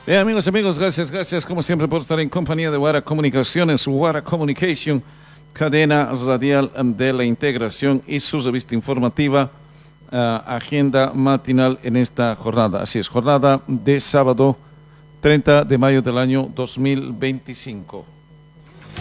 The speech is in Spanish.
Bien, amigos, gracias como siempre por estar en compañía de Wara Comunicaciones, Wara Communication, cadena radial de la integración y su revista informativa, agenda matinal en esta jornada. Así es, jornada de sábado 30 de mayo del año 2025.